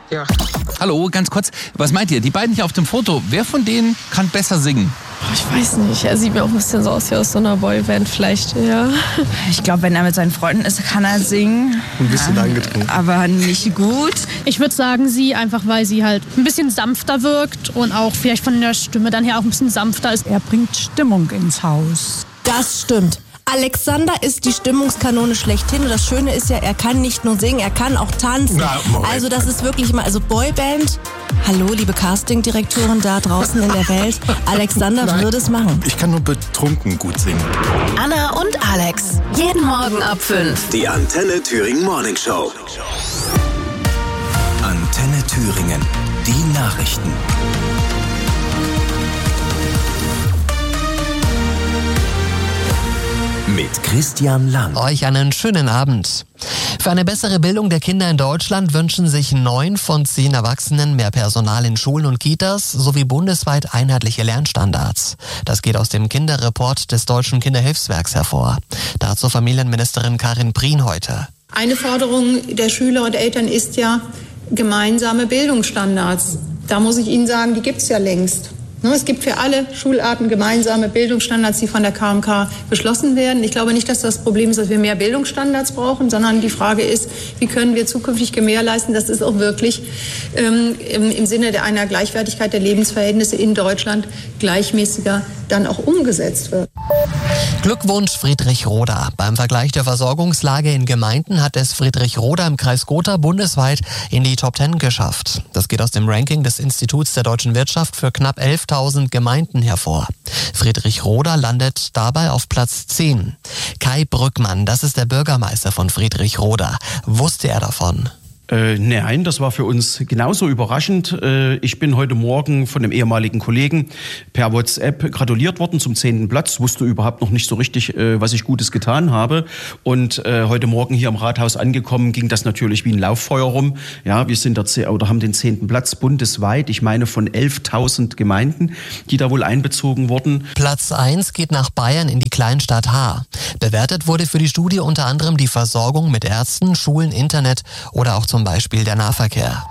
Ja. Hallo, ganz kurz, was meint ihr? Die beiden hier auf dem Foto, wer von denen kann besser singen? Ich weiß nicht, er sieht mir auch ein bisschen so aus wie aus so einer Boyband vielleicht, ja. Ich glaube, wenn er mit seinen Freunden ist, kann er singen. Ein bisschen angetrunken. Aber nicht gut. Ich würde sagen, sie, einfach weil sie halt ein bisschen sanfter wirkt und auch vielleicht von der Stimme dann her auch ein bisschen sanfter ist. Er bringt Stimmung ins Haus. Das stimmt. Alexander ist die Stimmungskanone schlechthin. Und das Schöne ist ja, er kann nicht nur singen, er kann auch tanzen. Also das ist wirklich mal, also Boyband. Hallo, liebe Castingdirektoren da draußen in der Welt. Alexander würde es machen. Ich kann nur betrunken gut singen. Anna und Alex. Jeden Morgen ab 5. Die Antenne Thüringen Morning Show. Antenne Thüringen. Die Nachrichten. Mit Christian Lang. Euch einen schönen Abend. Für eine bessere Bildung der Kinder in Deutschland wünschen sich 9 von 10 Erwachsenen mehr Personal in Schulen und Kitas sowie bundesweit einheitliche Lernstandards. Das geht aus dem Kinderreport des Deutschen Kinderhilfswerks hervor. Dazu Familienministerin Karin Prien heute. Eine Forderung der Schüler und Eltern ist ja gemeinsame Bildungsstandards. Da muss ich Ihnen sagen, die gibt es ja längst. Es gibt für alle Schularten gemeinsame Bildungsstandards, die von der KMK beschlossen werden. Ich glaube nicht, dass das Problem ist, dass wir mehr Bildungsstandards brauchen, sondern die Frage ist, wie können wir zukünftig gewährleisten, dass es auch wirklich im Sinne einer Gleichwertigkeit der Lebensverhältnisse in Deutschland gleichmäßiger dann auch umgesetzt wird. Glückwunsch Friedrich-Roda. Beim Vergleich der Versorgungslage in Gemeinden hat es Friedrich-Roda im Kreis Gotha bundesweit in die Top 10 geschafft. Das geht aus dem Ranking des Instituts der deutschen Wirtschaft für knapp 11.000 Gemeinden hervor. Friedrich-Roda landet dabei auf Platz 10. Kai Brückmann, das ist der Bürgermeister von Friedrich-Roda. Wusste er davon? Nein, das war für uns genauso überraschend. Ich bin heute Morgen von einem ehemaligen Kollegen per WhatsApp gratuliert worden zum 10. Platz. Wusste überhaupt noch nicht so richtig, was ich Gutes getan habe. Und heute Morgen hier im Rathaus angekommen, ging das natürlich wie ein Lauffeuer rum. Ja, wir sind haben den 10. Platz bundesweit. Ich meine von 11.000 Gemeinden, die da wohl einbezogen wurden. Platz 1 geht nach Bayern in die Kleinstadt Haar. Bewertet wurde für die Studie unter anderem die Versorgung mit Ärzten, Schulen, Internet oder auch zum Beispiel der Nahverkehr.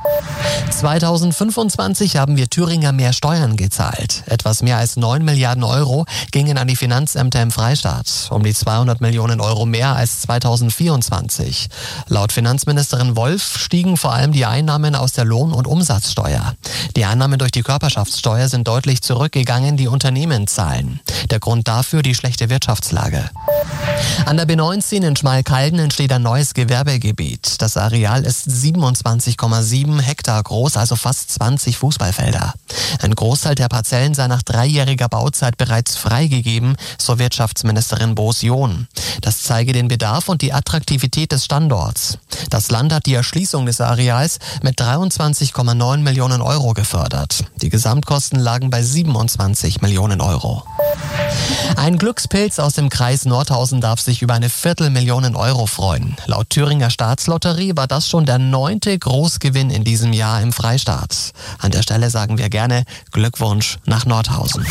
2025 haben wir Thüringer mehr Steuern gezahlt. Etwas mehr als 9 Milliarden Euro gingen an die Finanzämter im Freistaat. Um die 200 Millionen Euro mehr als 2024. Laut Finanzministerin Wolf stiegen vor allem die Einnahmen aus der Lohn- und Umsatzsteuer. Die Einnahmen durch die Körperschaftssteuer sind deutlich zurückgegangen, die Unternehmen zahlen. Der Grund dafür die schlechte Wirtschaftslage. An der B19 in Schmalkalden entsteht ein neues Gewerbegebiet. Das Areal ist 27,7 Hektar groß, also fast 20 Fußballfelder. Ein Großteil der Parzellen sei nach 3-jähriger Bauzeit bereits freigegeben, so Wirtschaftsministerin Boos-John. Das zeige den Bedarf und die Attraktivität des Standorts. Das Land hat die Erschließung des Areals mit 23,9 Millionen Euro gefördert. Die Gesamtkosten lagen bei 27 Millionen Euro. Ein Glückspilz aus dem Kreis Nordhausen darf sich über 250.000 Euro freuen. Laut Thüringer Staatslotterie war das schon der 9. Großgewinn in diesem Jahr im Freistaat. An der Stelle sagen wir gerne Glückwunsch nach Nordhausen.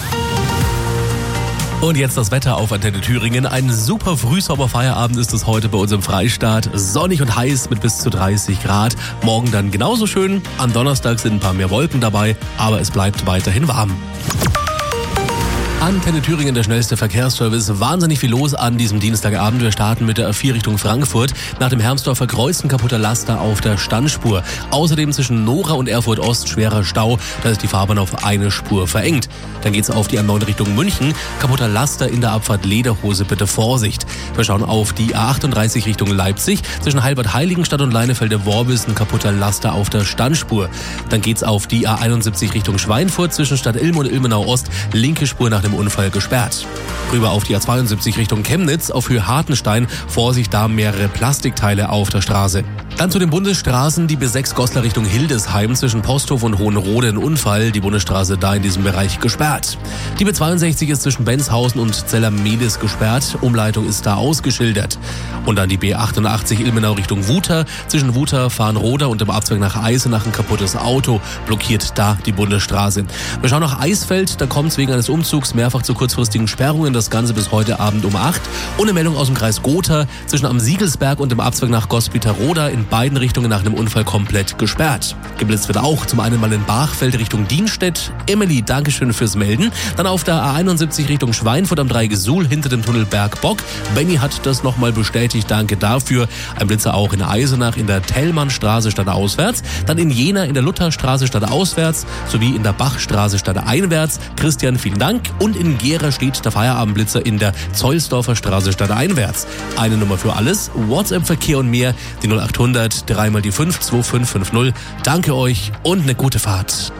Und jetzt das Wetter auf Antenne Thüringen. Ein super Frühsommerfeierabend ist es heute bei uns im Freistaat. Sonnig und heiß mit bis zu 30 Grad. Morgen dann genauso schön. Am Donnerstag sind ein paar mehr Wolken dabei, aber es bleibt weiterhin warm. Antenne Thüringen, der schnellste Verkehrsservice. Wahnsinnig viel los an diesem Dienstagabend. Wir starten mit der A4 Richtung Frankfurt. Nach dem Hermsdorfer Kreuz ein kaputter Laster auf der Standspur. Außerdem zwischen Nora und Erfurt Ost schwerer Stau. Da ist die Fahrbahn auf eine Spur verengt. Dann geht's auf die A9 Richtung München. Kaputter Laster in der Abfahrt Lederhose, bitte Vorsicht. Wir schauen auf die A38 Richtung Leipzig. Zwischen Heilbad-Heiligenstadt und Leinefelde-Worbis ein kaputter Laster auf der Standspur. Dann geht's auf die A71 Richtung Schweinfurt. Zwischen Stadt Ilm und Ilmenau Ost linke Spur nach dem Unfall gesperrt. Rüber auf die A72 Richtung Chemnitz, auf Höhe Hartenstein. Vorsicht, da mehrere Plastikteile auf der Straße. Dann zu den Bundesstraßen, die B6 Goslar Richtung Hildesheim, zwischen Posthof und Hohenrode ein Unfall. Die Bundesstraße da in diesem Bereich gesperrt. Die B62 ist zwischen Benzhausen und Zellermedis gesperrt. Umleitung ist da ausgeschildert. Und dann die B88 Ilmenau Richtung Wuter. Zwischen Wuter, Farnroda und dem Abzweig nach Eisenach ein kaputtes Auto. Blockiert da die Bundesstraße. Wir schauen nach Eisfeld, da kommt es wegen eines Umzugs mehrfach zu kurzfristigen Sperrungen. Das Ganze bis heute Abend um 8. Und eine Meldung aus dem Kreis Gotha. Zwischen am Siegelsberg und dem Abzweig nach Gospitaroda in beiden Richtungen nach einem Unfall komplett gesperrt. Geblitzt wird auch zum einen mal in Bachfeld Richtung Dienstedt. Emily, Dankeschön fürs Melden. Dann auf der A71 Richtung Schweinfurt am Dreigesuhl hinter dem Tunnel Bergbock. Benny hat das nochmal bestätigt. Danke dafür. Ein Blitzer auch in Eisenach in der Tellmannstraße stadtauswärts. Dann in Jena in der Lutherstraße stadtauswärts sowie in der Bachstraße stadteinwärts. Christian, vielen Dank. Und in Gera steht der Feierabendblitzer in der Zollsdorfer Straße stadteinwärts. Eine Nummer für alles. WhatsApp-Verkehr und mehr. Die 0800 3 mal die 5 2550. Danke euch und eine gute Fahrt.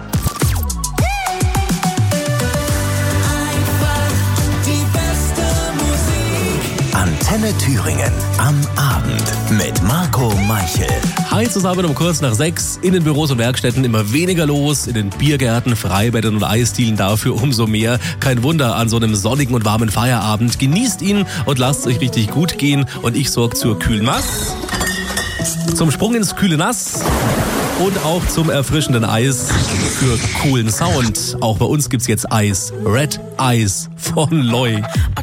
Antenne Thüringen am Abend mit Marco Meichel. Hi zusammen um kurz nach 6. In den Büros und Werkstätten immer weniger los. In den Biergärten, Freibädern und Eisdielen dafür umso mehr. Kein Wunder an so einem sonnigen und warmen Feierabend. Genießt ihn und lasst es euch richtig gut gehen. Und ich sorge zur kühlen Nass, zum Sprung ins kühle Nass und auch zum erfrischenden Eis für coolen Sound. Auch bei uns gibt's jetzt Eis. Red Eis von Loy.